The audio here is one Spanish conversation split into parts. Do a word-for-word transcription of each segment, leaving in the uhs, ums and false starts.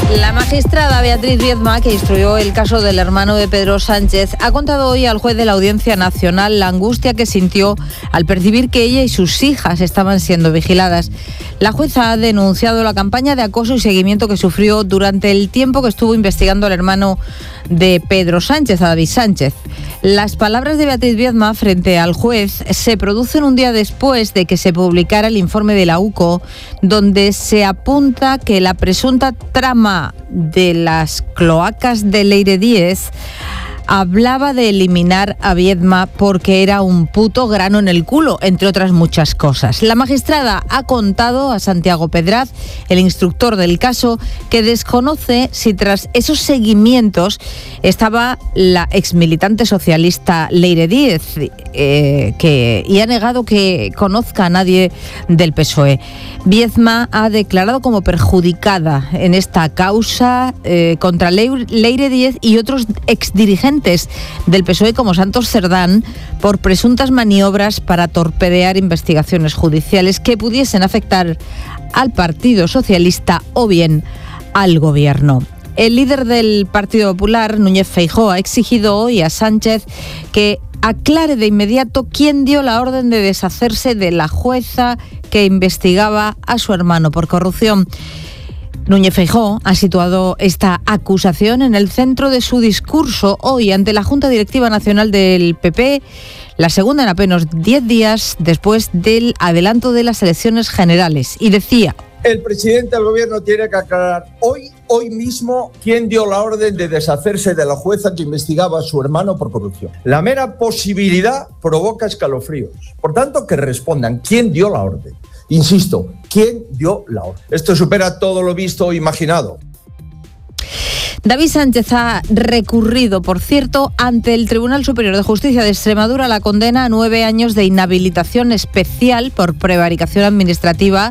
La magistrada Beatriz Viedma, que instruyó el caso del hermano de Pedro Sánchez, ha contado hoy al juez de la Audiencia Nacional la angustia que sintió al percibir que ella y sus hijas estaban siendo vigiladas. La jueza ha denunciado la campaña de acoso y seguimiento que sufrió durante el tiempo que estuvo investigando al hermano de Pedro Sánchez, a David Sánchez. Las palabras de Beatriz Viedma frente al juez se producen un día después de que se publicara el informe de la U C O, donde se apunta que la presunta trama de las cloacas de Leire Díez hablaba de eliminar a Viedma porque era un puto grano en el culo, entre otras muchas cosas. La magistrada ha contado a Santiago Pedraz, el instructor del caso, que desconoce si tras esos seguimientos estaba la exmilitante socialista Leire Díez, eh, que, y ha negado que conozca a nadie del P S O E. Viedma ha declarado como perjudicada en esta causa eh, contra Leire Díez y otros exdirigentes del P S O E como Santos Cerdán por presuntas maniobras para torpedear investigaciones judiciales que pudiesen afectar al Partido Socialista o bien al Gobierno. El líder del Partido Popular, Núñez Feijóo, ha exigido hoy a Sánchez que aclare de inmediato quién dio la orden de deshacerse de la jueza que investigaba a su hermano por corrupción. Núñez Feijóo ha situado esta acusación en el centro de su discurso hoy ante la Junta Directiva Nacional del P P, la segunda en apenas diez días después del adelanto de las elecciones generales. Y decía: el presidente del gobierno tiene que aclarar hoy, hoy mismo, quién dio la orden de deshacerse de la jueza que investigaba a su hermano por corrupción. La mera posibilidad provoca escalofríos. Por tanto, que respondan quién dio la orden. Insisto, ¿quién dio la orden? Esto supera todo lo visto o imaginado. David Sánchez ha recurrido, por cierto, ante el Tribunal Superior de Justicia de Extremadura la condena a nueve años de inhabilitación especial por prevaricación administrativa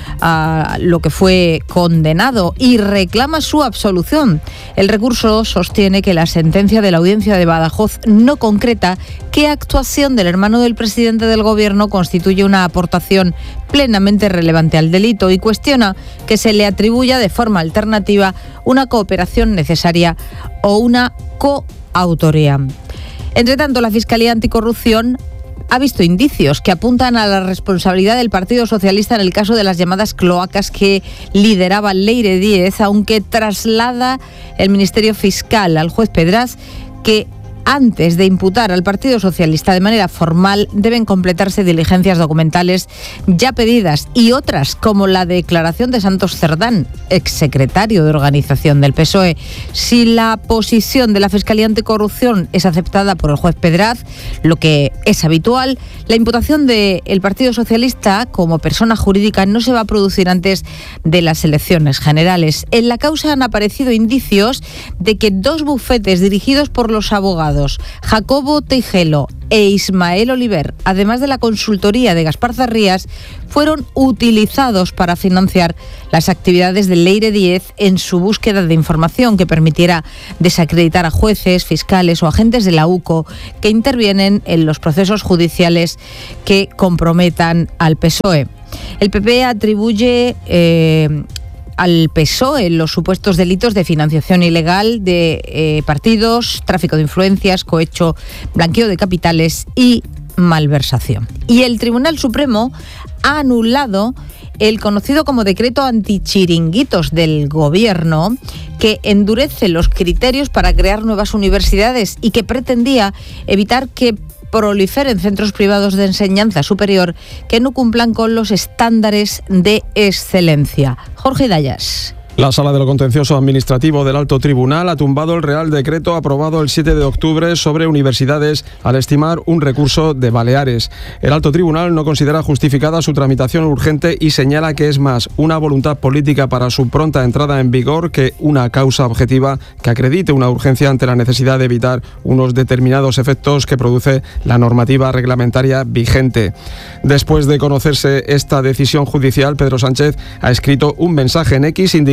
a lo que fue condenado y reclama su absolución. El recurso sostiene que la sentencia de la Audiencia de Badajoz no concreta qué actuación del hermano del presidente del Gobierno constituye una aportación plenamente relevante al delito y cuestiona que se le atribuya de forma alternativa una cooperación necesaria o una coautoría. Entre tanto, la Fiscalía Anticorrupción ha visto indicios que apuntan a la responsabilidad del Partido Socialista en el caso de las llamadas cloacas que lideraba Leire Díez, aunque traslada el Ministerio Fiscal al juez Pedraz que antes de imputar al Partido Socialista de manera formal deben completarse diligencias documentales ya pedidas y otras como la declaración de Santos Cerdán, exsecretario de organización del P S O E. Si la posición de la Fiscalía Anticorrupción es aceptada por el juez Pedraz, lo que es habitual, la imputación del Partido Socialista como persona jurídica no se va a producir antes de las elecciones generales. En la causa han aparecido indicios de que dos bufetes dirigidos por los abogados Jacobo Teijelo e Ismael Oliver, además de la consultoría de Gaspar Zarrías, fueron utilizados para financiar las actividades de Leire Díez en su búsqueda de información que permitiera desacreditar a jueces, fiscales o agentes de la U C O que intervienen en los procesos judiciales que comprometan al P S O E. El P P atribuye Eh, al P S O E los supuestos delitos de financiación ilegal de eh, partidos, tráfico de influencias, cohecho, blanqueo de capitales y malversación. Y el Tribunal Supremo ha anulado el conocido como decreto antichiringuitos del Gobierno, que endurece los criterios para crear nuevas universidades y que pretendía evitar que proliferen centros privados de enseñanza superior que no cumplan con los estándares de excelencia. Jorge Dayas. La Sala de lo Contencioso Administrativo del Alto Tribunal ha tumbado el Real Decreto aprobado el siete de octubre sobre universidades al estimar un recurso de Baleares. El Alto Tribunal no considera justificada su tramitación urgente y señala que es más una voluntad política para su pronta entrada en vigor que una causa objetiva que acredite una urgencia ante la necesidad de evitar unos determinados efectos que produce la normativa reglamentaria vigente. Después de conocerse esta decisión judicial, Pedro Sánchez ha escrito un mensaje en X indicando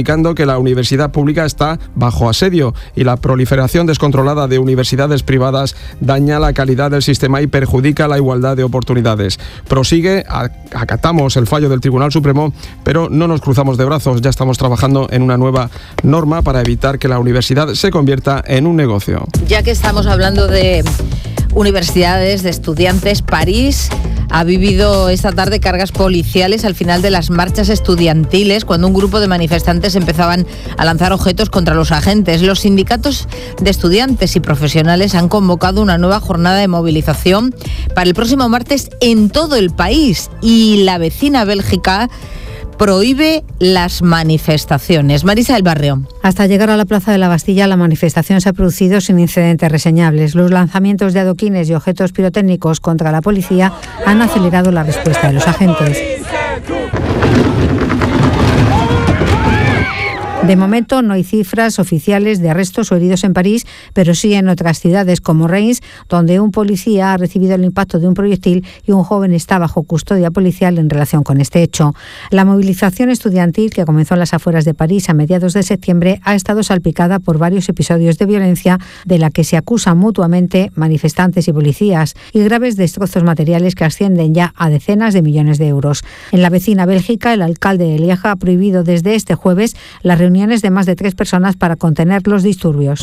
indicando que la universidad pública está bajo asedio y la proliferación descontrolada de universidades privadas daña la calidad del sistema y perjudica la igualdad de oportunidades. Prosigue, acatamos el fallo del Tribunal Supremo, pero no nos cruzamos de brazos. Ya estamos trabajando en una nueva norma para evitar que la universidad se convierta en un negocio. Ya que estamos hablando de universidades, de estudiantes, París ha vivido esta tarde cargas policiales al final de las marchas estudiantiles, cuando un grupo de manifestantes empezaban a lanzar objetos contra los agentes. Los sindicatos de estudiantes y profesionales han convocado una nueva jornada de movilización para el próximo martes en todo el país, y la vecina Bélgica prohíbe las manifestaciones. Marisa del Barrio. Hasta llegar a la Plaza de la Bastilla, la manifestación se ha producido sin incidentes reseñables. Los lanzamientos de adoquines y objetos pirotécnicos contra la policía han acelerado la respuesta de los agentes. De momento no hay cifras oficiales de arrestos o heridos en París, pero sí en otras ciudades como Reims, donde un policía ha recibido el impacto de un proyectil y un joven está bajo custodia policial en relación con este hecho. La movilización estudiantil, que comenzó en las afueras de París a mediados de septiembre, ha estado salpicada por varios episodios de violencia de la que se acusan mutuamente manifestantes y policías, y graves destrozos materiales que ascienden ya a decenas de millones de euros. En la vecina Bélgica, el alcalde de Lieja ha prohibido desde este jueves las reuniones de más de tres personas para contener los disturbios.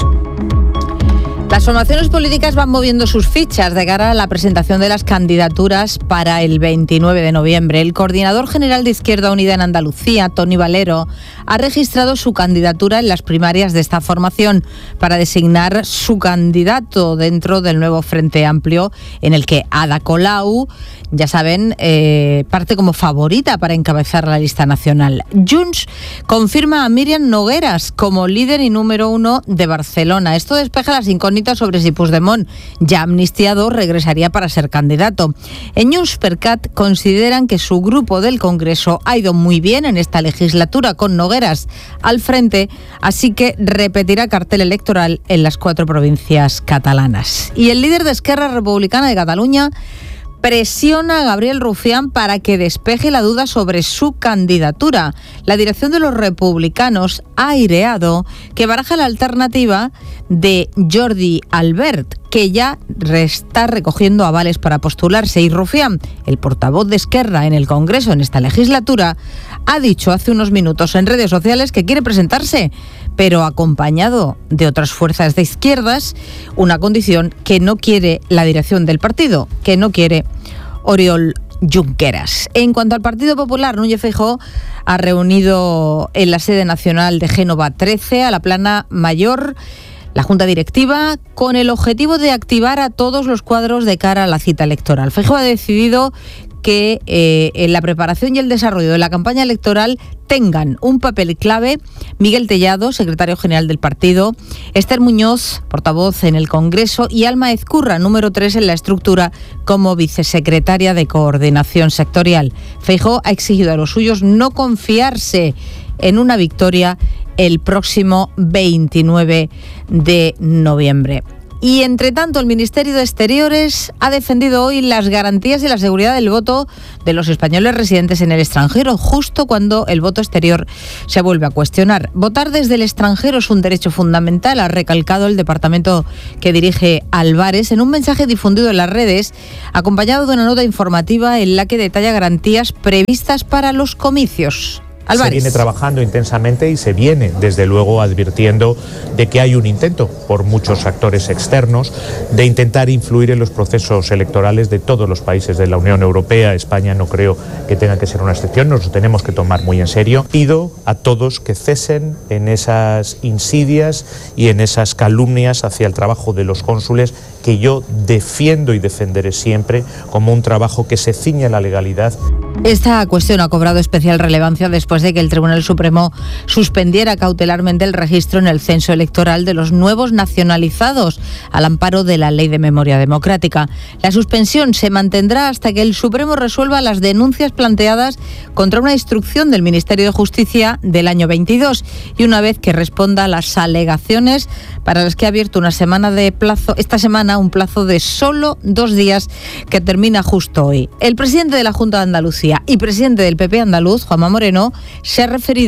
Las formaciones políticas van moviendo sus fichas de cara a la presentación de las candidaturas para el veintinueve de noviembre. El coordinador general de Izquierda Unida en Andalucía, Tony Valero, ha registrado su candidatura en las primarias de esta formación para designar su candidato dentro del nuevo Frente Amplio, en el que Ada Colau, ya saben, eh, parte como favorita para encabezar la lista nacional. Junts confirma a Míriam Nogueras como líder y número uno de Barcelona. Esto despeja las incógnitas sobre si Puigdemont, ya amnistiado, regresaría para ser candidato. En Junts per Cat consideran que su grupo del Congreso ha ido muy bien en esta legislatura con Nogueras al frente, así que repetirá cartel electoral en las cuatro provincias catalanas. Y el líder de Esquerra Republicana de Cataluña presiona a Gabriel Rufián para que despeje la duda sobre su candidatura. La dirección de los republicanos ha aireado que baraja la alternativa de Jordi Albert, que ya está recogiendo avales para postularse, y Rufián, el portavoz de Esquerra en el Congreso en esta legislatura, ha dicho hace unos minutos en redes sociales que quiere presentarse, pero acompañado de otras fuerzas de izquierdas, una condición que no quiere la dirección del partido, que no quiere Oriol Junqueras. En cuanto al Partido Popular, Núñez Feijóo ha reunido en la sede nacional de Génova trece a la plana mayor la Junta Directiva con el objetivo de activar a todos los cuadros de cara a la cita electoral. Feijóo ha decidido que eh, en la preparación y el desarrollo de la campaña electoral tengan un papel clave Miguel Tellado, secretario general del partido, Esther Muñoz, portavoz en el Congreso, y Alma Ezcurra, número tres en la estructura, como vicesecretaria de Coordinación Sectorial. Feijóo ha exigido a los suyos no confiarse en una victoria el próximo veintinueve de noviembre. Y, entre tanto, el Ministerio de Exteriores ha defendido hoy las garantías y la seguridad del voto de los españoles residentes en el extranjero, justo cuando el voto exterior se vuelve a cuestionar. Votar desde el extranjero es un derecho fundamental, ha recalcado el departamento que dirige Álvarez en un mensaje difundido en las redes, acompañado de una nota informativa en la que detalla garantías previstas para los comicios. Álvarez. Se viene trabajando intensamente y se viene, desde luego, advirtiendo de que hay un intento por muchos actores externos de intentar influir en los procesos electorales de todos los países de la Unión Europea. España no creo que tenga que ser una excepción, nos lo tenemos que tomar muy en serio. Pido a todos que cesen en esas insidias y en esas calumnias hacia el trabajo de los cónsules, que yo defiendo y defenderé siempre como un trabajo que se ciñe a la legalidad. Esta cuestión ha cobrado especial relevancia después de que el Tribunal Supremo suspendiera cautelarmente el registro en el censo electoral de los nuevos nacionalizados al amparo de la Ley de Memoria Democrática. La suspensión se mantendrá hasta que el Supremo resuelva las denuncias planteadas contra una instrucción del Ministerio de Justicia del año veintidós y una vez que responda a las alegaciones para las que ha abierto una semana de plazo, esta semana un plazo de solo dos días que termina justo hoy. El presidente de la Junta de Andalucía y presidente del P P andaluz, Juanma Moreno, se ha referido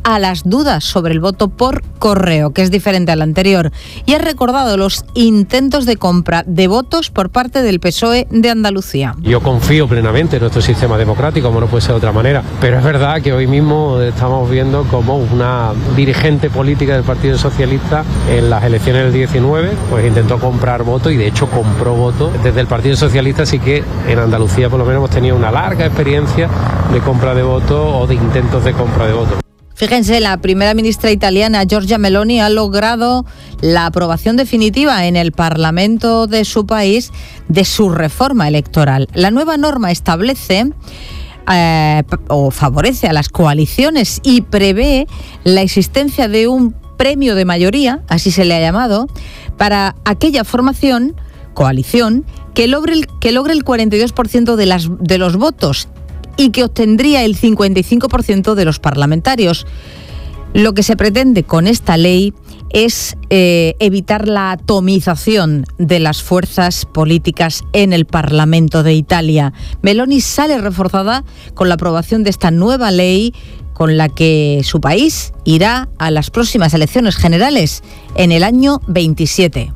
a las dudas sobre el voto por correo, que es diferente al anterior, y ha recordado los intentos de compra de votos por parte del P S O E de Andalucía. Yo confío plenamente en nuestro sistema democrático, como no puede ser de otra manera, pero es verdad que hoy mismo estamos viendo como una dirigente política del Partido Socialista en las elecciones del diecinueve pues intentó comprar votos y de hecho compró votos. Desde el Partido Socialista sí que en Andalucía por lo menos hemos tenido una larga experiencia de compra de votos o de intentos de compra de votos. Fíjense, la primera ministra italiana Giorgia Meloni ha logrado la aprobación definitiva en el Parlamento de su país de su reforma electoral. La nueva norma establece eh, o favorece a las coaliciones y prevé la existencia de un premio de mayoría, así se le ha llamado, para aquella formación, coalición, que logre el, que logre el cuarenta y dos por ciento de, las, de los votos y que obtendría el cincuenta y cinco por ciento de los parlamentarios. Lo que se pretende con esta ley es eh, evitar la atomización de las fuerzas políticas en el Parlamento de Italia. Meloni sale reforzada con la aprobación de esta nueva ley con la que su país irá a las próximas elecciones generales en el año veintisiete.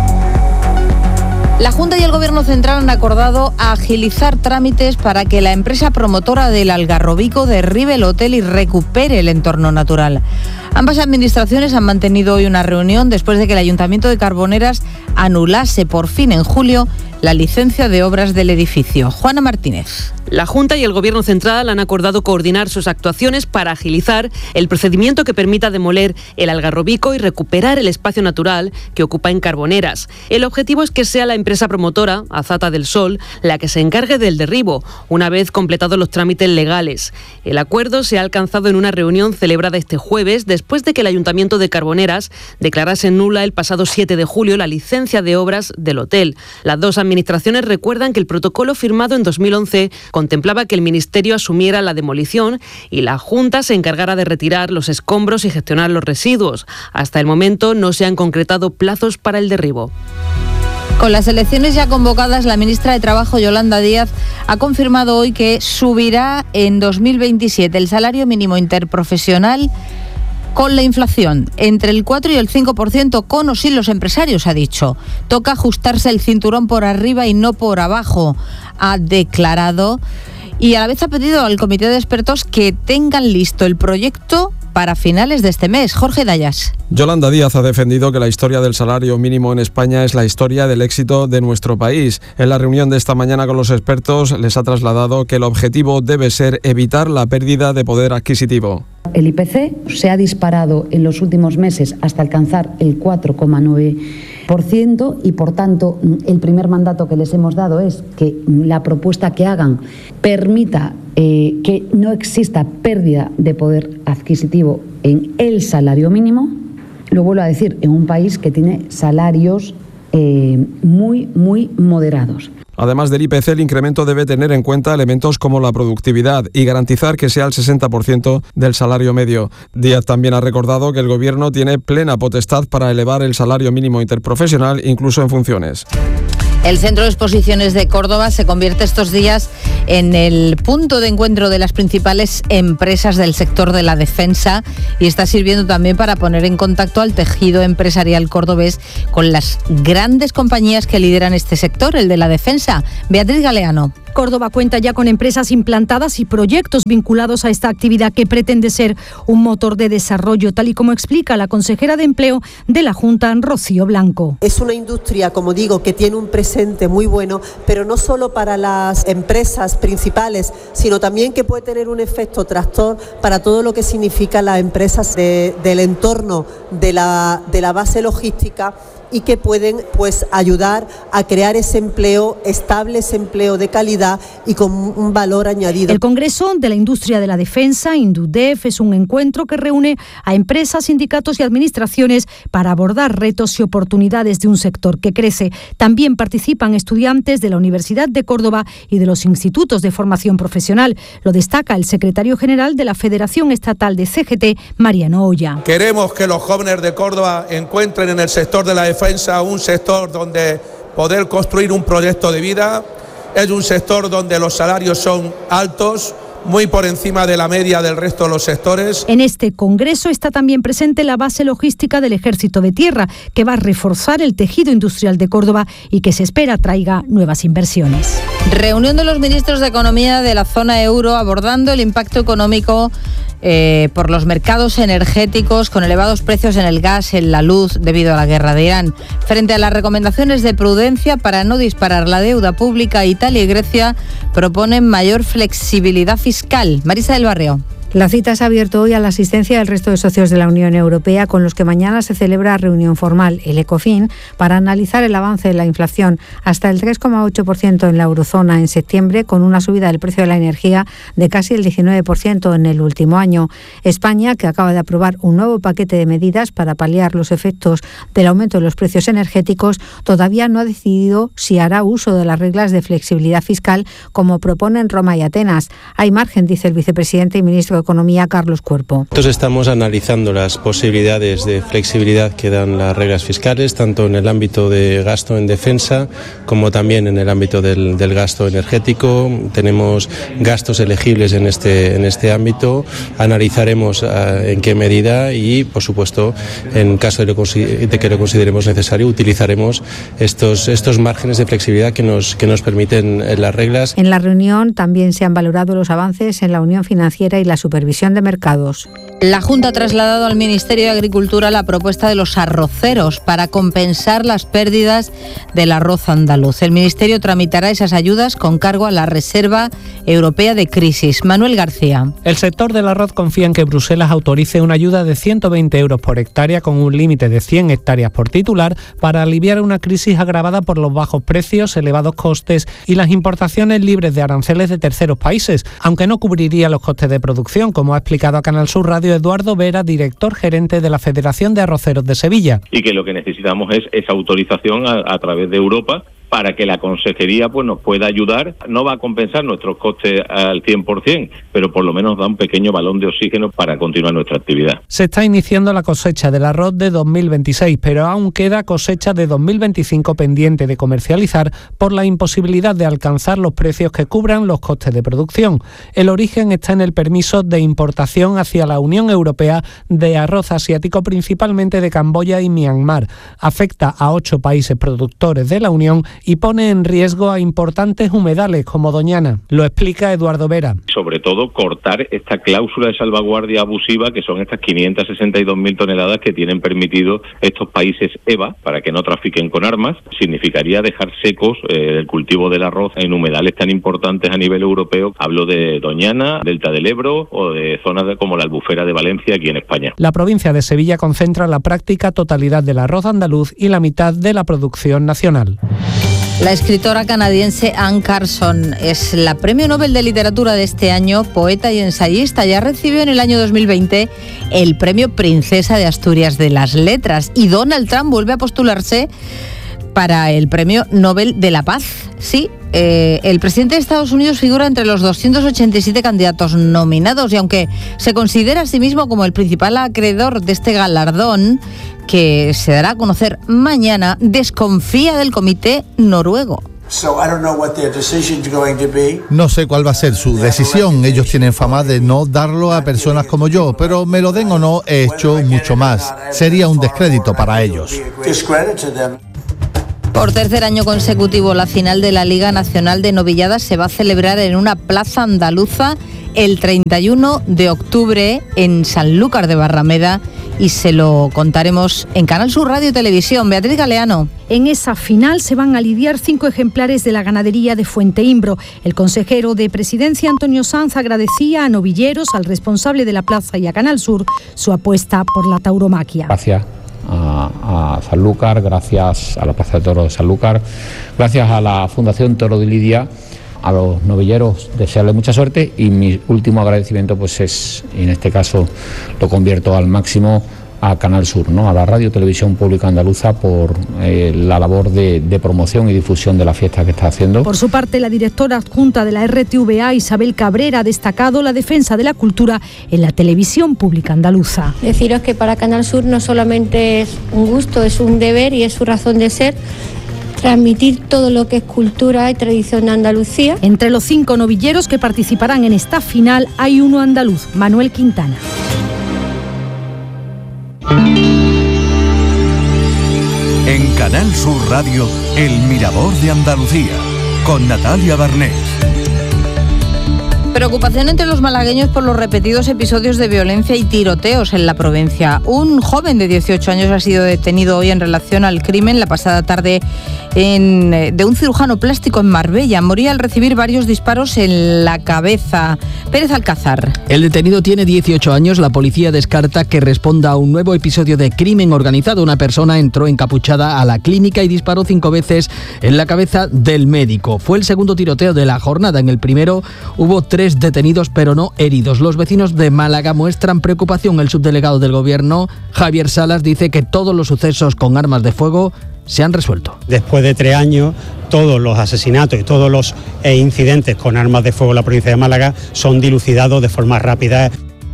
La Junta y el Gobierno Central han acordado agilizar trámites para que la empresa promotora del Algarrobico derribe el hotel y recupere el entorno natural. Ambas administraciones han mantenido hoy una reunión después de que el Ayuntamiento de Carboneras anulase por fin en julio la licencia de obras del edificio. Juana Martínez. La Junta y el Gobierno Central han acordado coordinar sus actuaciones para agilizar el procedimiento que permita demoler el Algarrobico y recuperar el espacio natural que ocupa en Carboneras. El objetivo es que sea la empresa promotora, Azata del Sol, la que se encargue del derribo, una vez completados los trámites legales. El acuerdo se ha alcanzado en una reunión celebrada este jueves, después de que el Ayuntamiento de Carboneras declarase nula el pasado siete de julio la licencia de obras del hotel. Las dos administraciones recuerdan que el protocolo firmado en dos mil once contemplaba que el Ministerio asumiera la demolición y la Junta se encargara de retirar los escombros y gestionar los residuos. Hasta el momento no se han concretado plazos para el derribo. Con las elecciones ya convocadas, la ministra de Trabajo, Yolanda Díaz, ha confirmado hoy que subirá en dos mil veintisiete el salario mínimo interprofesional con la inflación, entre el cuatro y el cinco por ciento, con o sin los empresarios, ha dicho. Toca ajustarse el cinturón por arriba y no por abajo, ha declarado. Y a la vez ha pedido al comité de expertos que tengan listo el proyecto para finales de este mes. Jorge Dayas. Yolanda Díaz ha defendido que la historia del salario mínimo en España es la historia del éxito de nuestro país. En la reunión de esta mañana con los expertos les ha trasladado que el objetivo debe ser evitar la pérdida de poder adquisitivo. El I P C se ha disparado en los últimos meses hasta alcanzar el cuatro coma nueve por ciento y, por tanto, el primer mandato que les hemos dado es que la propuesta que hagan permita eh, que no exista pérdida de poder adquisitivo en el salario mínimo. Lo vuelvo a decir, en un país que tiene salarios eh, muy, muy moderados. Además del I P C, el incremento debe tener en cuenta elementos como la productividad y garantizar que sea el sesenta por ciento del salario medio. Díaz también ha recordado que el Gobierno tiene plena potestad para elevar el salario mínimo interprofesional, incluso en funciones. El Centro de Exposiciones de Córdoba se convierte estos días en el punto de encuentro de las principales empresas del sector de la defensa y está sirviendo también para poner en contacto al tejido empresarial cordobés con las grandes compañías que lideran este sector, el de la defensa. Beatriz Galeano. Córdoba cuenta ya con empresas implantadas y proyectos vinculados a esta actividad que pretende ser un motor de desarrollo, tal y como explica la consejera de Empleo de la Junta, Rocío Blanco. Es una industria, como digo, que tiene un presente muy bueno, pero no solo para las empresas principales, sino también que puede tener un efecto tractor para todo lo que significa las empresas de, del entorno de la, de la base logística, y que pueden pues ayudar a crear ese empleo estable, ese empleo de calidad y con un valor añadido. El Congreso de la Industria de la Defensa, INDUDEF, es un encuentro que reúne a empresas, sindicatos y administraciones para abordar retos y oportunidades de un sector que crece. También participan estudiantes de la Universidad de Córdoba y de los institutos de formación profesional. Lo destaca el secretario general de la Federación Estatal de C G T, Mariano Olla. Queremos que los jóvenes de Córdoba encuentren en el sector de la defensa un sector donde poder construir un proyecto de vida, es un sector donde los salarios son altos, muy por encima de la media del resto de los sectores. En este congreso está también presente la base logística del Ejército de Tierra, que va a reforzar el tejido industrial de Córdoba y que se espera traiga nuevas inversiones. Reunión de los ministros de Economía de la zona euro abordando el impacto económico eh, por los mercados energéticos con elevados precios en el gas, en la luz debido a la guerra de Irán. Frente a las recomendaciones de prudencia para no disparar la deuda pública, Italia y Grecia proponen mayor flexibilidad fiscal. Marisa del Barrio. La cita se ha abierto hoy a la asistencia del resto de socios de la Unión Europea, con los que mañana se celebra reunión formal, el ECOFIN, para analizar el avance de la inflación hasta el tres coma ocho por ciento en la eurozona en septiembre, con una subida del precio de la energía de casi el diecinueve por ciento en el último año. España, que acaba de aprobar un nuevo paquete de medidas para paliar los efectos del aumento de los precios energéticos, todavía no ha decidido si hará uso de las reglas de flexibilidad fiscal como proponen Roma y Atenas. Hay margen, dice el vicepresidente y ministro de Economía, Carlos Cuerpo. Nosotros estamos analizando las posibilidades de flexibilidad que dan las reglas fiscales, tanto en el ámbito de gasto en defensa como también en el ámbito del, del gasto energético. Tenemos gastos elegibles en este, en este ámbito. Analizaremos uh, en qué medida y, por supuesto, en caso de, lo, de que lo consideremos necesario, utilizaremos estos, estos márgenes de flexibilidad que nos, que nos permiten las reglas. En la reunión también se han valorado los avances en la unión financiera y la supervisión Supervisión de mercados. La Junta ha trasladado al Ministerio de Agricultura la propuesta de los arroceros para compensar las pérdidas del arroz andaluz. El Ministerio tramitará esas ayudas con cargo a la Reserva Europea de Crisis. Manuel García. El sector del arroz confía en que Bruselas autorice una ayuda de ciento veinte euros por hectárea con un límite de cien hectáreas por titular para aliviar una crisis agravada por los bajos precios, elevados costes y las importaciones libres de aranceles de terceros países, aunque no cubriría los costes de producción, como ha explicado a Canal Sur Radio Eduardo Vera, director gerente de la Federación de Arroceros de Sevilla. Y que lo que necesitamos es esa autorización a, a través de Europa para que la consejería pues nos pueda ayudar. No va a compensar nuestros costes al cien por ciento, pero por lo menos da un pequeño balón de oxígeno para continuar nuestra actividad. Se está iniciando la cosecha del arroz de dos mil veintiséis, pero aún queda cosecha de dos mil veinticinco pendiente de comercializar por la imposibilidad de alcanzar los precios que cubran los costes de producción. El origen está en el permiso de importación hacia la Unión Europea de arroz asiático, principalmente de Camboya y Myanmar. Afecta a ocho países productores de la Unión y pone en riesgo a importantes humedales como Doñana. Lo explica Eduardo Vera. Sobre todo cortar esta cláusula de salvaguardia abusiva, que son estas quinientas sesenta y dos mil toneladas que tienen permitido estos países E B A para que no trafiquen con armas. Significaría dejar secos eh, el cultivo del arroz en humedales tan importantes a nivel europeo. Hablo de Doñana, Delta del Ebro o de zonas de, como la Albufera de Valencia aquí en España. La provincia de Sevilla concentra la práctica totalidad del arroz andaluz y la mitad de la producción nacional. La escritora canadiense Anne Carson es la Premio Nobel de Literatura de este año, poeta y ensayista. Ya recibió en el año dos mil veinte el Premio Princesa de Asturias de las Letras y Donald Trump vuelve a postularse para el Premio Nobel de la Paz. Sí, eh, el presidente de Estados Unidos figura entre los doscientos ochenta y siete candidatos nominados y aunque se considera a sí mismo como el principal acreedor de este galardón, que se dará a conocer mañana, desconfía del comité noruego. No sé cuál va a ser su decisión. Ellos tienen fama de no darlo a personas como yo, pero me lo den o no, he hecho mucho más. Sería un descrédito para ellos. Por tercer año consecutivo, la final de la Liga Nacional de Novilladas se va a celebrar en una plaza andaluza el treinta y uno de octubre en Sanlúcar de Barrameda y se lo contaremos en Canal Sur Radio y Televisión. Beatriz Galeano. En esa final se van a lidiar cinco ejemplares de la ganadería de Fuenteimbro. El consejero de Presidencia, Antonio Sanz, agradecía a novilleros, al responsable de la plaza y a Canal Sur su apuesta por la tauromaquia. Gracias a, a Sanlúcar, gracias a la Plaza de Toros de Sanlúcar, gracias a la Fundación Toro de Lidia, a los novilleros desearles mucha suerte y mi último agradecimiento pues es, en este caso lo convierto al máximo, a Canal Sur, ¿no? A la Radio Televisión Pública Andaluza por eh, la labor de, de promoción y difusión de la fiesta que está haciendo. Por su parte, la directora adjunta de la R T V A, Isabel Cabrera, ha destacado la defensa de la cultura en la televisión pública andaluza. Deciros que para Canal Sur no solamente es un gusto, es un deber y es su razón de ser transmitir todo lo que es cultura y tradición de Andalucía. Entre los cinco novilleros que participarán en esta final hay uno andaluz, Manuel Quintana. En Canal Sur Radio, El Mirador de Andalucía, con Natalia Barnés. Preocupación entre los malagueños por los repetidos episodios de violencia y tiroteos en la provincia. Un joven de dieciocho años ha sido detenido hoy en relación al crimen la pasada tarde en, de un cirujano plástico en Marbella. Moría al recibir varios disparos en la cabeza. Pérez Alcázar. El detenido tiene dieciocho años. La policía descarta que responda a un nuevo episodio de crimen organizado. Una persona entró encapuchada a la clínica y disparó cinco veces en la cabeza del médico. Fue el segundo tiroteo de la jornada. En el primero hubo tres detenidos pero no heridos. Los vecinos de Málaga muestran preocupación. El subdelegado del gobierno, Javier Salas, dice que todos los sucesos con armas de fuego se han resuelto. Después de tres años, todos los asesinatos y todos los eh, incidentes con armas de fuego en la provincia de Málaga son dilucidados de forma rápida.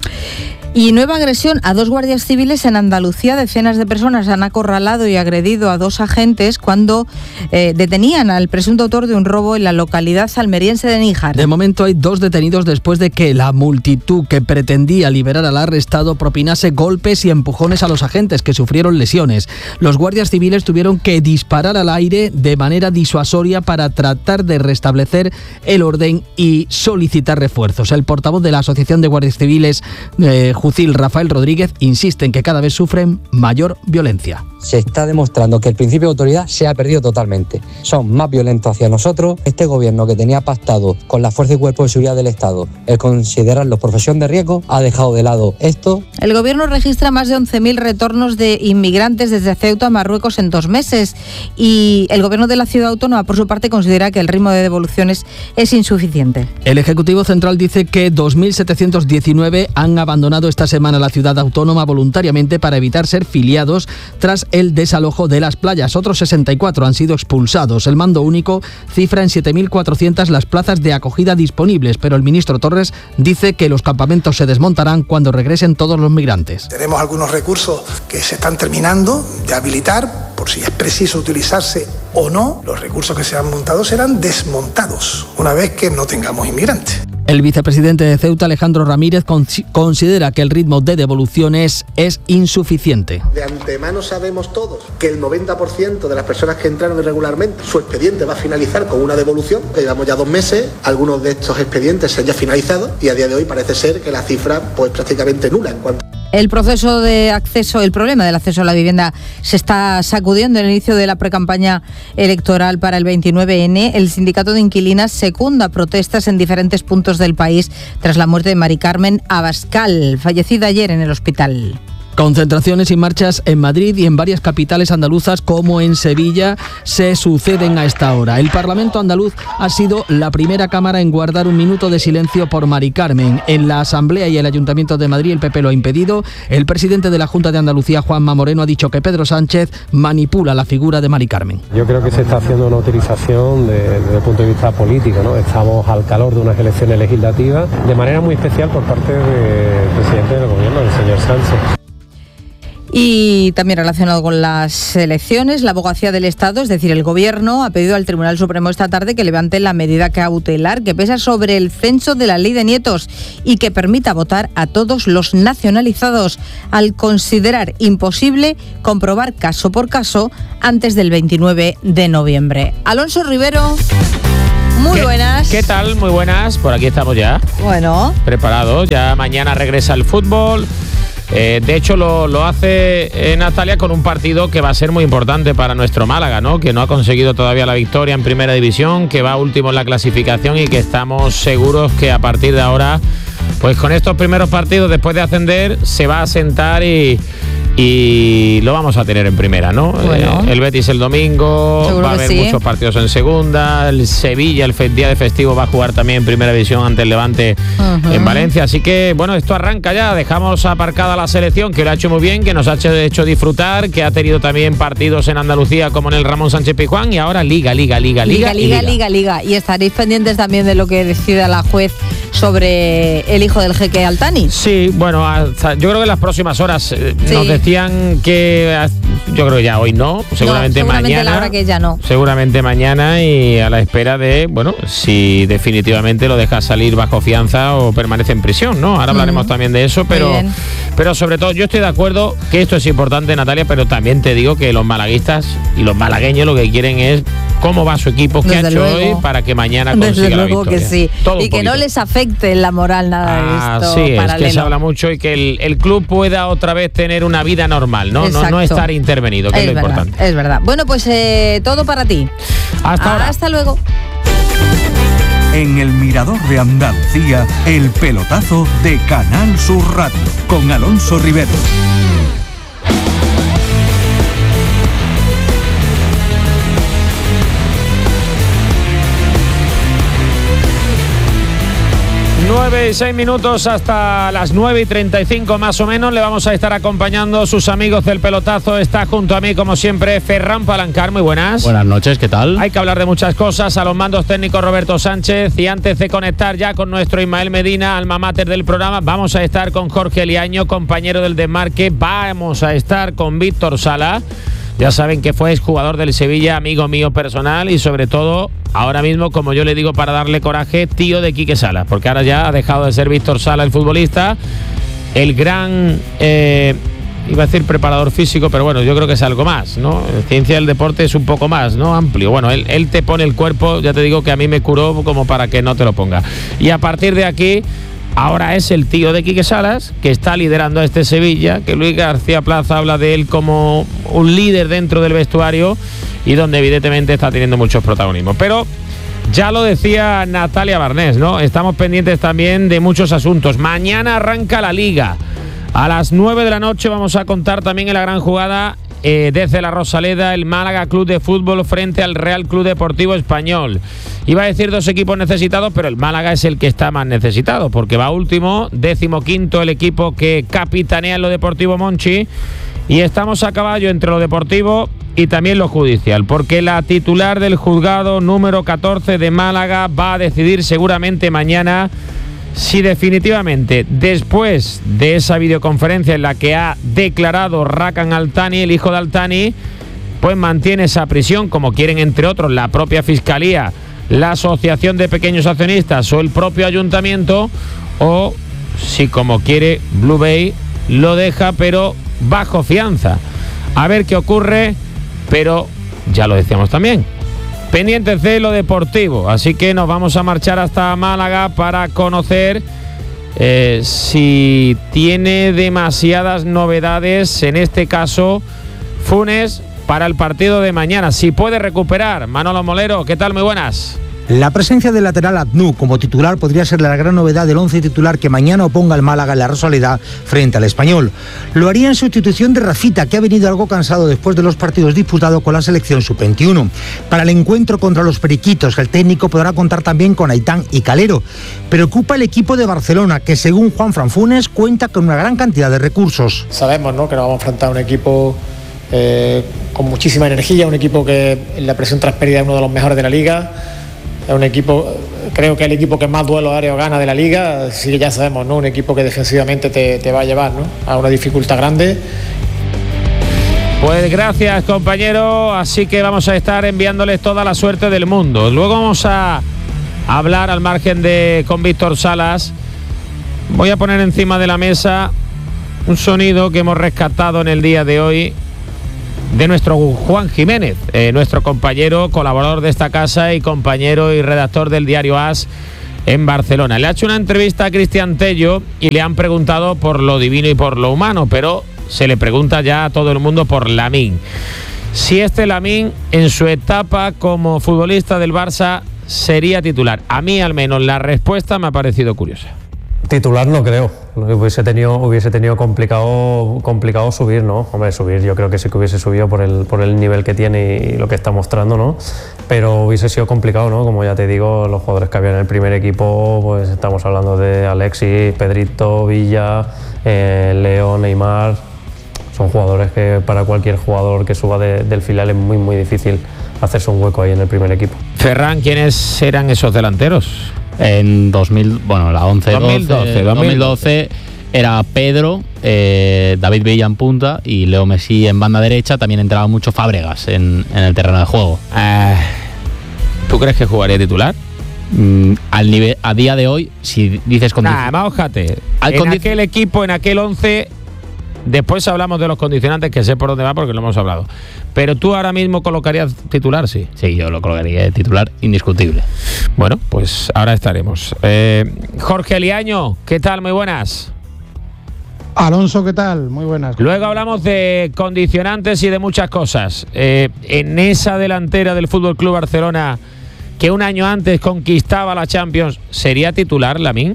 Y nueva agresión a dos guardias civiles en Andalucía. Decenas de personas han acorralado y agredido a dos agentes cuando eh, detenían al presunto autor de un robo en la localidad salmeriense de Níjar. De momento hay dos detenidos después de que la multitud que pretendía liberar al arrestado propinase golpes y empujones a los agentes, que sufrieron lesiones. Los guardias civiles tuvieron que disparar al aire de manera disuasoria para tratar de restablecer el orden y solicitar refuerzos. El portavoz de la Asociación de Guardias Civiles, eh, Jucil, Rafael Rodríguez, insiste en que cada vez sufren mayor violencia. Se está demostrando que el principio de autoridad se ha perdido totalmente. Son más violentos hacia nosotros. Este gobierno, que tenía pactado con la Fuerza y Cuerpo de Seguridad del Estado el considerarlos profesión de riesgo, ha dejado de lado esto. El gobierno registra más de once mil retornos de inmigrantes desde Ceuta a Marruecos en dos meses y el gobierno de la ciudad autónoma, por su parte, considera que el ritmo de devoluciones es insuficiente. El Ejecutivo Central dice que dos mil setecientos diecinueve han abandonado esta semana la ciudad autónoma voluntariamente para evitar ser filiados tras el desalojo de las playas. Otros sesenta y cuatro han sido expulsados. El mando único cifra en siete mil cuatrocientas las plazas de acogida disponibles, pero el ministro Torres dice que los campamentos se desmontarán cuando regresen todos los migrantes. Tenemos algunos recursos que se están terminando de habilitar, por si es preciso utilizarse o no. Los recursos que se han montado serán desmontados una vez que no tengamos inmigrantes. El vicepresidente de Ceuta, Alejandro Ramírez, considera que el ritmo de devoluciones es insuficiente. De antemano sabemos todos que el noventa por ciento de las personas que entraron irregularmente, su expediente va a finalizar con una devolución. Llevamos ya dos meses, algunos de estos expedientes se han ya finalizado y a día de hoy parece ser que la cifra pues prácticamente nula en cuanto. El proceso de acceso, el problema del acceso a la vivienda se está sacudiendo en el inicio de la precampaña electoral para el veintinueve ene. El sindicato de inquilinas secunda protestas en diferentes puntos del país tras la muerte de Mari Carmen Abascal, fallecida ayer en el hospital. Concentraciones y marchas en Madrid y en varias capitales andaluzas como en Sevilla se suceden a esta hora. El Parlamento andaluz ha sido la primera cámara en guardar un minuto de silencio por Mari Carmen. En la Asamblea y el Ayuntamiento de Madrid el P P lo ha impedido. El presidente de la Junta de Andalucía, Juanma Moreno, ha dicho que Pedro Sánchez manipula la figura de Mari Carmen. Yo creo que se está haciendo una utilización de, desde el punto de vista político, ¿no? Estamos al calor de unas elecciones legislativas, de manera muy especial por parte del presidente del gobierno, el señor Sánchez. Y también relacionado con las elecciones, la Abogacía del Estado, es decir, el Gobierno, ha pedido al Tribunal Supremo esta tarde que levante la medida cautelar que pesa sobre el censo de la Ley de Nietos y que permita votar a todos los nacionalizados, al considerar imposible comprobar caso por caso antes del veintinueve de noviembre. Alonso Rivero, muy ¿Qué, buenas. ¿Qué tal? Muy buenas, por aquí estamos ya. Bueno. Preparados, ya mañana regresa el fútbol. Eh, de hecho, lo, lo hace eh, Natalia con un partido que va a ser muy importante para nuestro Málaga, ¿no? Que no ha conseguido todavía la victoria en Primera División, que va último en la clasificación y que estamos seguros que a partir de ahora, pues con estos primeros partidos después de ascender, se va a sentar y, y lo vamos a tener en Primera, ¿no? Bueno. Eh, el Betis el domingo, Seguro va a haber sí. muchos partidos en Segunda, el Sevilla el día de festivo va a jugar también en Primera División ante el Levante uh-huh. en Valencia, así que bueno, esto arranca ya, dejamos aparcada la selección que lo ha hecho muy bien, que nos ha hecho, hecho disfrutar, que ha tenido también partidos en Andalucía como en el Ramón Sánchez Pizjuán y ahora Liga, Liga, Liga, Liga, Liga, Liga, Liga, Liga. Y estaréis pendientes también de lo que decida la juez sobre el hijo del jeque Altani. Sí, bueno, hasta, yo creo que en las próximas horas eh, sí. nos, de, decían que yo creo que ya hoy no, seguramente, no, seguramente mañana. La hora que ya no. Seguramente mañana, y a la espera de, bueno, si definitivamente lo deja salir bajo fianza o permanece en prisión, ¿no? Ahora hablaremos uh-huh. también de eso, pero, pero sobre todo yo estoy de acuerdo que esto es importante, Natalia, pero también te digo que los malaguistas y los malagueños lo que quieren es cómo va su equipo, qué ha hecho luego. hoy para que mañana consiga Desde la luego victoria. Que sí. Todo y que no les afecte la moral nada ah, de esto. Sí, paralelo. Es que se habla mucho y que el, el club pueda otra vez tener una vida normal, ¿no? No, no estar intervenido, que es, es lo verdad, importante. Es verdad. Bueno, pues eh, todo para ti. Hasta ahora. Hasta luego. En el Mirador de Andalucía, el pelotazo de Canal Sur Radio, con Alonso Rivero. nueve y seis minutos hasta las nueve y treinta y cinco más o menos. Le vamos a estar acompañando sus amigos del pelotazo. Está junto a mí, como siempre, Ferran Palancar. Muy buenas. Buenas noches, ¿qué tal? Hay que hablar de muchas cosas. A los mandos técnicos Roberto Sánchez. Y antes de conectar ya con nuestro Ismael Medina, alma mater del programa, vamos a estar con Jorge Liaño, compañero del Desmarque. Vamos a estar con Víctor Sala. Ya saben que fue exjugador del Sevilla, amigo mío personal y sobre todo, ahora mismo, como yo le digo para darle coraje, tío de Quique Sala, porque ahora ya ha dejado de ser Víctor Sala el futbolista, el gran, eh, iba a decir preparador físico, pero bueno, yo creo que es algo más, ¿no? Ciencia del deporte es un poco más, ¿no? Amplio. Bueno, él, él te pone el cuerpo, ya te digo que a mí me curó como para que no te lo ponga. Y a partir de aquí... Ahora es el tío de Quique Salas, que está liderando a este Sevilla, que Luis García Plaza habla de él como un líder dentro del vestuario y donde evidentemente está teniendo muchos protagonismos. Pero ya lo decía Natalia Barnés, ¿no? Estamos pendientes también de muchos asuntos. Mañana arranca la Liga. A las nueve de la noche vamos a contar también en la gran jugada eh, desde la Rosaleda, el Málaga Club de Fútbol frente al Real Club Deportivo Español. Iba a decir dos equipos necesitados, pero el Málaga es el que está más necesitado, porque va último, décimo quinto el equipo que capitanea en lo deportivo Monchi, y estamos a caballo entre lo deportivo y también lo judicial, porque la titular del juzgado número catorce de Málaga va a decidir seguramente mañana si definitivamente, después de esa videoconferencia en la que ha declarado Rakan Altani, el hijo de Altani, pues mantiene esa prisión, como quieren entre otros la propia Fiscalía, la Asociación de Pequeños Accionistas o el propio Ayuntamiento, o si como quiere Blue Bay lo deja pero bajo fianza. A ver qué ocurre, pero ya lo decíamos también, pendientes de lo deportivo, así que nos vamos a marchar hasta Málaga para conocer eh, si tiene demasiadas novedades, en este caso Funes, para el partido de mañana, si puede recuperar. Manolo Molero, ¿qué tal? Muy buenas. La presencia del lateral Adnú como titular podría ser la gran novedad del once titular que mañana oponga al Málaga en la Rosaleda frente al Español. Lo haría en sustitución de Rafita, que ha venido algo cansado después de los partidos disputados con la selección sub veintiuno. Para el encuentro contra los Periquitos, el técnico podrá contar también con Aitán y Calero. Preocupa el equipo de Barcelona, que según Juan Fran Funes cuenta con una gran cantidad de recursos. Sabemos, ¿no?, que nos vamos a enfrentar a un equipo eh, con muchísima energía, un equipo que en la presión transferida es uno de los mejores de la liga. Es un equipo, creo que es el equipo que más duelos aéreos gana de la liga, así que ya sabemos, ¿no?, un equipo que defensivamente te, te va a llevar, ¿no?, a una dificultad grande. Pues gracias, compañero, así que vamos a estar enviándoles toda la suerte del mundo. Luego vamos a hablar al margen de con Víctor Salas. Voy a poner encima de la mesa un sonido que hemos rescatado en el día de hoy de nuestro Juan Jiménez, eh, nuestro compañero, colaborador de esta casa y compañero y redactor del diario As en Barcelona. Le ha hecho una entrevista a Cristian Tello y le han preguntado por lo divino y por lo humano, pero se le pregunta ya a todo el mundo por Lamine. Si este Lamine, en su etapa como futbolista del Barça, sería titular. A mí, al menos, la respuesta me ha parecido curiosa. Titular no creo, hubiese tenido, hubiese tenido complicado, complicado subir, ¿no? Hombre, subir yo creo que sí que hubiese subido por el, por el nivel que tiene y lo que está mostrando, ¿no? Pero hubiese sido complicado, ¿no? Como ya te digo, los jugadores que había en el primer equipo, pues estamos hablando de Alexis, Pedrito, Villa, eh, Leo, Neymar. Son jugadores que para cualquier jugador que suba de, del filial es muy, muy difícil hacerse un hueco ahí en el primer equipo. Ferran, ¿quiénes eran esos delanteros? En dos mil, bueno, la once doce, dos mil doce, dos mil doce era Pedro, eh, David Villa en punta y Leo Messi en banda derecha. También entraba mucho Fábregas en, en el terreno de juego. Eh, ¿Tú crees que jugaría titular? Mm, al nivel, a día de hoy, si dices con... Nah, más ojate. En condi- aquel equipo, en aquel once, después hablamos de los condicionantes, que sé por dónde va porque lo hemos hablado. Pero tú ahora mismo colocarías titular, sí. Sí, yo lo colocaría de titular indiscutible. Bueno, pues ahora estaremos. Eh, Jorge Liaño, ¿qué tal? Muy buenas. Alonso, ¿qué tal? Muy buenas. Luego hablamos de condicionantes y de muchas cosas. Eh, en esa delantera del F C Barcelona, que un año antes conquistaba la Champions, ¿sería titular Lamine?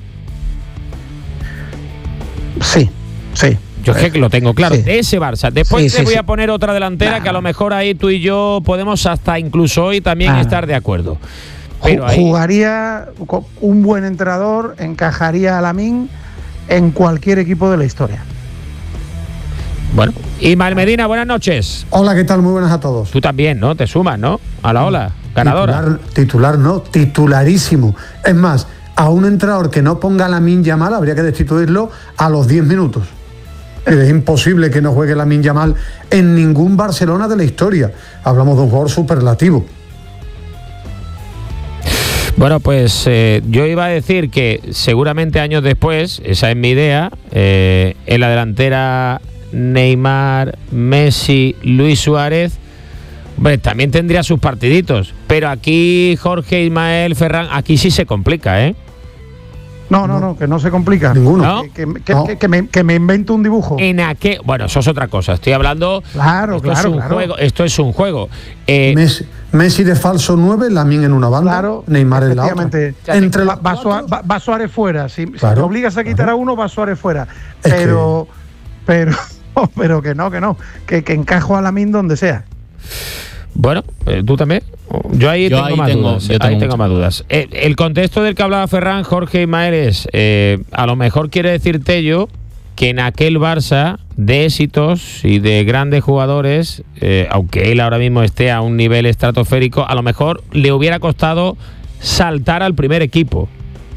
Sí, sí. Yo es que lo tengo claro, sí. De ese Barça. Después sí, te sí, voy sí. a poner otra delantera, nah. que a lo mejor ahí tú y yo podemos hasta incluso hoy también ah. estar de acuerdo. Pero ahí... Jugaría un buen entrenador, encajaría a Lamine en cualquier equipo de la historia. Bueno, Ismael Medina, buenas noches. Hola, ¿qué tal? Muy buenas a todos. Tú también, ¿no? Te sumas, ¿no? A la ola, ganadora. Titular, titular no, titularísimo. Es más, a un entrenador que no ponga a Lamine Yamal habría que destituirlo a los diez minutos. Es imposible que no juegue Lamine Yamal en ningún Barcelona de la historia. Hablamos de un jugador superlativo. Bueno, pues eh, yo iba a decir que seguramente años después, esa es mi idea, eh, en la delantera Neymar, Messi, Luis Suárez, hombre, también tendría sus partiditos, pero aquí Jorge, Ismael, Ferran, aquí sí se complica, ¿eh? No, no, no, que no se complica. Ninguno. ¿No? Que, que, que, no. que, que, me, que me invento un dibujo. En aquel, bueno, eso es otra cosa. Estoy hablando. Claro, esto claro, es un claro. juego. Esto es un juego. Eh, Messi, Messi de falso nueve, Lamine en una banda, claro, Neymar en la otra. Entre va, va, Suárez, va, va Suárez fuera. Si, claro, si te obligas a quitar claro. a uno, va Suárez fuera. Es pero, que... pero, pero que no, que no, que, que encajo a Lamine donde sea. Bueno, eh, tú también. Yo ahí yo tengo ahí más tengo, dudas. Yo tengo ahí tengo más dudas. Eh, el contexto del que hablaba Ferran, Jorge Ismael es, eh, a lo mejor quiere decir Tello que en aquel Barça de éxitos y de grandes jugadores, eh, aunque él ahora mismo esté a un nivel estratosférico, a lo mejor le hubiera costado saltar al primer equipo.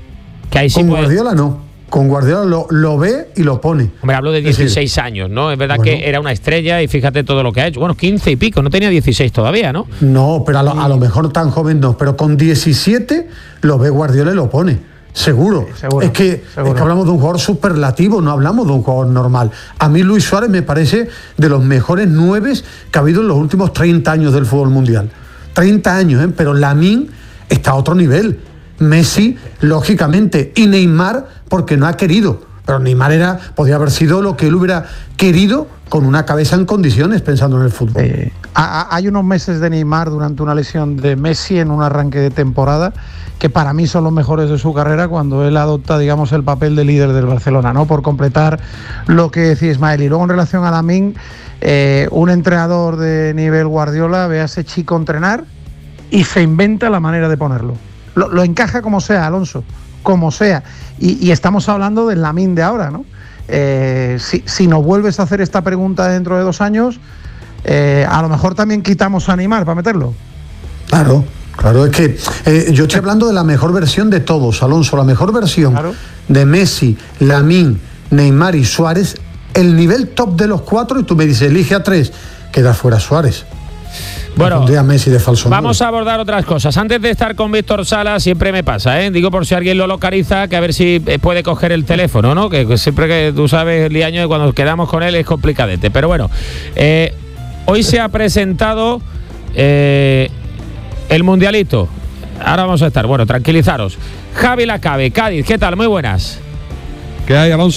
Que ahí sí Con puede... Guardiola no. Con Guardiola lo, lo ve y lo pone. Hombre, hablo de dieciséis decir, años, ¿no? Es verdad bueno. que era una estrella y fíjate todo lo que ha hecho. Bueno, quince y pico, no tenía dieciséis todavía, ¿no? No, pero a lo, a lo mejor tan joven no. Pero con diecisiete lo ve Guardiola y lo pone. Seguro. Sí, seguro, es, que, seguro. es que hablamos de un jugador superlativo, no hablamos de un jugador normal. A mí Luis Suárez me parece de los mejores nueve que ha habido en los últimos treinta años del fútbol mundial. treinta años, ¿eh? Pero Lamine está a otro nivel. Messi, lógicamente, y Neymar, porque no ha querido. Pero Neymar era, podía haber sido lo que él hubiera querido con una cabeza en condiciones, pensando en el fútbol. Eh, hay unos meses de Neymar durante una lesión de Messi en un arranque de temporada que para mí son los mejores de su carrera cuando él adopta, digamos, el papel de líder del Barcelona, ¿no? Por completar lo que decía Ismael. Y luego en relación a Lamine, eh, un entrenador de nivel Guardiola ve a ese chico entrenar y se inventa la manera de ponerlo. Lo, lo encaja como sea, Alonso, como sea. Y, y estamos hablando del Lamine de ahora, ¿no? Eh, si, si nos vuelves a hacer esta pregunta dentro de dos años, eh, a lo mejor también quitamos a Neymar para meterlo. Claro, claro, es que eh, yo estoy hablando de la mejor versión de todos, Alonso, la mejor versión claro. de Messi, Lamine, Neymar y Suárez, el nivel top de los cuatro, y tú me dices, elige a tres, queda fuera Suárez. Bueno, a Messi de falso vamos nueve. a abordar otras cosas. Antes de estar con Víctor Sala, siempre me pasa, ¿eh? Digo por si alguien lo localiza, que a ver si puede coger el teléfono, ¿no? Que, que siempre que tú sabes, Liaño, cuando quedamos con él es complicadete. Pero bueno, eh, hoy se ha presentado eh, el Mundialito. Ahora vamos a estar, bueno, tranquilizaros. Javi Lacabe, Cádiz, ¿qué tal? Muy buenas. ¿Qué hay, Alonso?